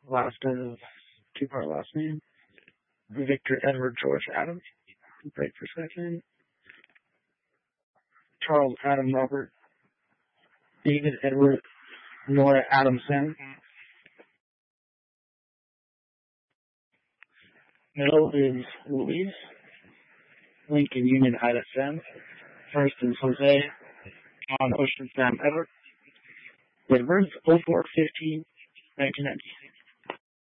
Last of two-part last name. Victor Edward George Adams. Break for a second. Charles Adam Robert. David Edward Nora Adamson. Middle is Louise. Lincoln Union Ida Sam. First is Jose. On Ocean Sam Edward. Date of birth 04/15/1990.